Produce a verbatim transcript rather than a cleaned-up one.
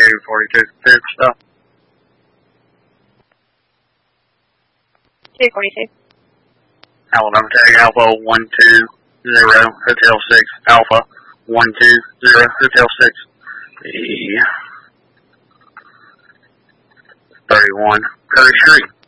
two forty-two. Clear for stop. two forty-two. Alabama Tag Alpha one two zero Hotel six Alpha one two zero Hotel six. The thirty-one Curry Street.